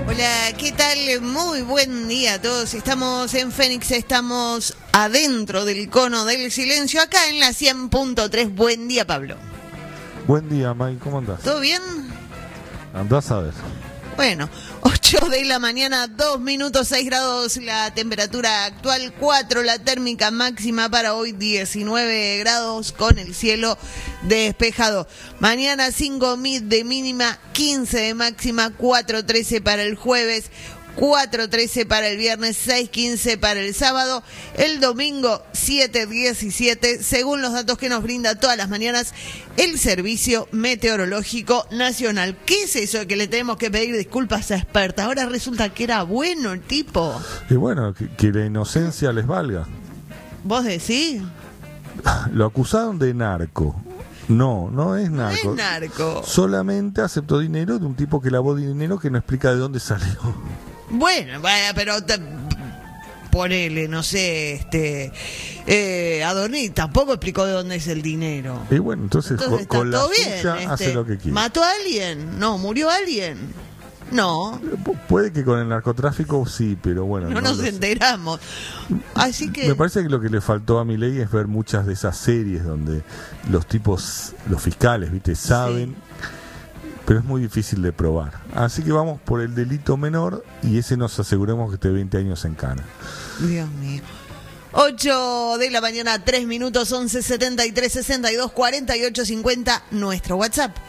Hola, ¿qué tal? Muy buen día a todos. Estamos en Fénix, estamos adentro del cono del silencio, acá en la 100.3. Buen día, Pablo. Buen día, Mike, ¿cómo andás? ¿Todo bien? Andás a ver. Bueno, 8 de la mañana, 2 minutos, 6 grados la temperatura actual, 4 la térmica máxima para hoy, 19 grados con el cielo despejado. Mañana 5 de mínima, 15 de máxima, 4:13 para el jueves, 4:13 para el viernes, 6:15 para el sábado, el domingo 7:17, según los datos que nos brinda todas las mañanas el Servicio Meteorológico Nacional. ¿Qué es eso que le tenemos que pedir disculpas a experta? Ahora resulta que era bueno el tipo. Y bueno, que la inocencia les valga. ¿Vos decís? Lo acusaron de narco. No es narco. No es narco. Solamente aceptó dinero de un tipo que lavó dinero que no explica de dónde salió. Bueno, vaya, pero ponele, no sé, Adorni tampoco explicó de dónde es el dinero. Y bueno, entonces con la suya bien, hace lo que quiere. ¿Mató a alguien? No, ¿murió alguien? No. Puede que con el narcotráfico sí, pero bueno. No nos enteramos. Así que... Me parece que lo que le faltó a Milei es ver muchas de esas series donde los tipos, los fiscales, ¿viste? Saben... Sí. Pero es muy difícil de probar. Así que vamos por el delito menor y ese nos aseguremos que esté 20 años en cana. Dios mío. 8 de la mañana, 3 minutos, 11 73 62 48 50, nuestro WhatsApp.